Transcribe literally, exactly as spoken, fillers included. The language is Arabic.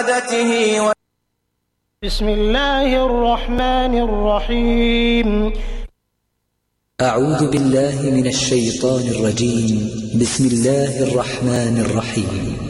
عبادته و... بسم الله الرحمن الرحيم. أعوذ بالله من الشيطان الرجيم. بسم الله الرحمن الرحيم.